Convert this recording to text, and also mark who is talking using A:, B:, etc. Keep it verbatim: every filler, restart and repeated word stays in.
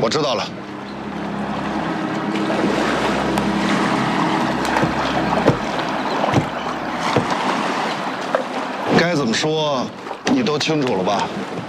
A: 我知道了。该怎么说，你都清楚了吧？